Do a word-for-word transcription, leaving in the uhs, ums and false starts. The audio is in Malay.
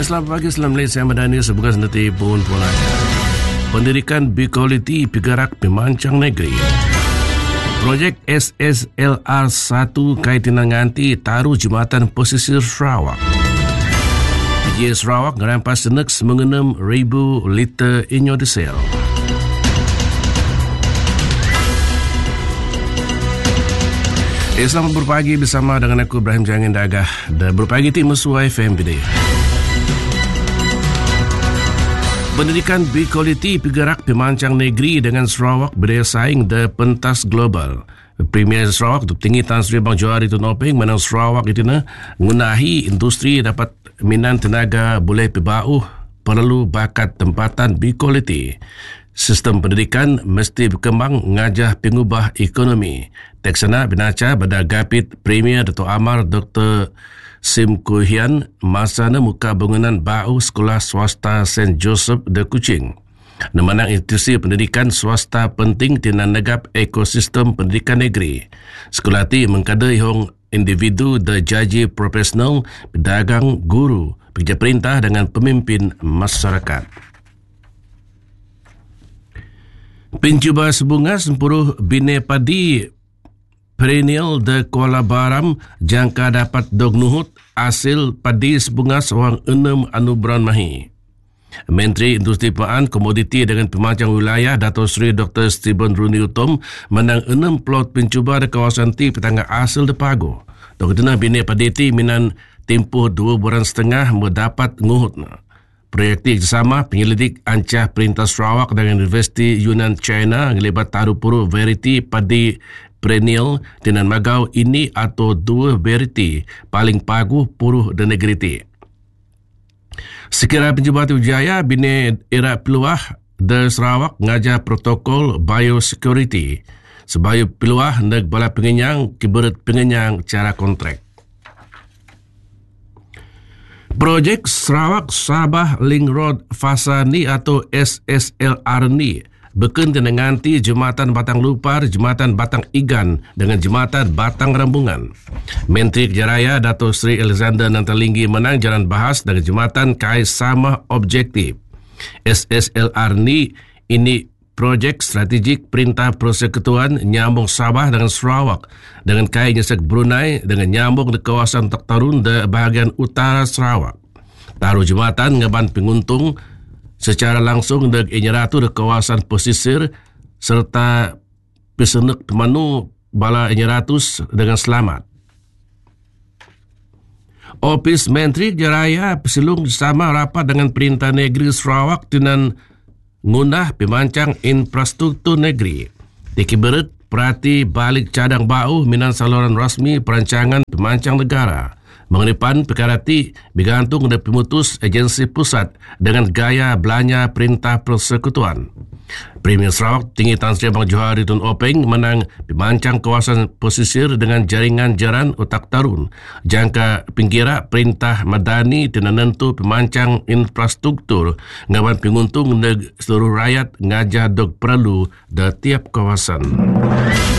Selamat pagi, selamat Malaysia Madani, semoga sendiri pun punanya. Pendidikan B-Quality Pigarak Pemancang Negeri. Projek S S L R satu kaitan nganti taruh jembatan pesisir Sarawak. P J Sarawak ngerampas senek mengenam ribu liter inyo diesel. Eh, selamat berpagi bersama dengan aku Ibrahim Jangin Dagah dan berpagi tim Mesua F M B D. Pendidikan B-Quality Pigarak Pemancang Negeri dengan Sarawak berdaya saing di pentas global. Premier Sarawak tu tinggi Tan Sri Bang Johari Tun Openg menang Sarawak itu na ngunahi industri dapat minan tenaga boleh pebauh perlu bakat tempatan B-Quality. Sistem pendidikan mesti berkembang ngajah pengubah ekonomi. Teksana binaca pada Gapit Premier Dato' Amar Doktor Sim Kuhian masana muka bangunan bau sekolah swasta Saint Joseph de Kuching. Nemanang institusi pendidikan swasta penting tina negap ekosistem pendidikan negeri. Sekolah ti mengkada ihong individu de jaji profesional, pedagang, guru, pekerja perintah dengan pemimpin masyarakat. Pencuba sebunga sempuluh bine padi perennial de Kuala Baram jangka dapat dog nuhut hasil padi sebunga seorang enam anugerah mahi. Menteri Industri Paan Komoditi dengan Pemancang Wilayah Dato' Sri Doktor Stephen Runi Utom menang enam plot pencuba di kawasan ti petangga hasil de Pago. Dok dina bine padi ti minan tempoh dua bulan setengah mendapat nguhut. Proyek ti kerjasama penyelidik Ancah Perintah Sarawak dengan Universiti Yunan China ngelibat taruh puru veriti padi perennial dengan magau ini atau dua veriti paling paguh puruh dan negeri ti. Sekira pencuba tu jaya bine era peluah de Sarawak ngajah protokol biosecurity sebagai peluah neg bala pengenyang kiberat pengenyang cara kontrak. Projek Sarawak Sabah Link Road Fasa ni atau S S L R ni berken dengan nganti Jembatan Batang Lupar, Jembatan Batang Igan dengan Jembatan Batang Rambungan. Menteri Kejaraya Dato' Sri Alexander Nantalinggi menang jalan bahas dengan Jembatan Kai sama objektif. S S L R ni ini projek strategik Perintah Persekutuan nyambung Sabah dengan Sarawak dengan kai nyesek Brunei dengan nyambung di kawasan Taktarun di bahagian utara Sarawak. Taruh jembatan ngaban penguntung secara langsung di Enyaratu di kawasan pesisir serta pesenek temanu bala Enyaratus dengan selamat. Ofis Menteri Jaraya Pesilung sama rapat dengan Perintah Negeri Sarawak dengan ngundah pemancang infrastruktur negeri. Dikiberit perhati balik cadang bau minan saluran rasmi perancangan pemancang negara. Mengenai perkara ti bergantung dari pemutus agensi pusat dengan gaya belanja Perintah Persekutuan. Premier Sarawak tinggi Tan Sri Bang Johari Tun Openg menang pemancang kawasan pesisir dengan jaringan jaran otak tarun. Jangka pinggira Perintah Madani dan nentu pemancang infrastruktur ngawan penguntung neg seluruh rakyat ngajah dog perlu di tiap kawasan.